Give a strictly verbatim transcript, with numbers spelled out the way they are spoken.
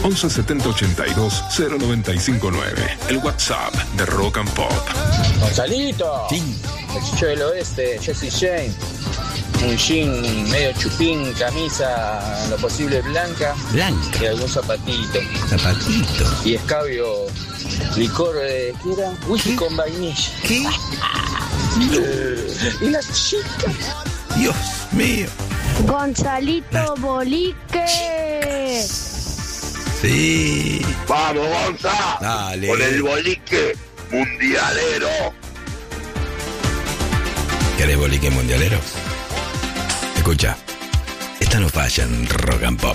once setenta ochenta y dos cero noventa y cinco nueve. El WhatsApp de Rock and Pop. Gonzalito. Sí. El Chicho del Oeste, Jesse Jane. Un jean medio chupín, camisa en lo posible blanca. Blanca. Y algún zapatito. Zapatito. Y escabio, licor, eh, ¿qué era? Whisky ¿Qué? con vainilla. ¿Qué? Y la chica. Dios mío. Gonzalito Bolique. Sí. Vamos, Gonza. Dale. Con el bolique mundialero. ¿Querés bolique mundialero? Escucha, esta no falla en Rock and Pop.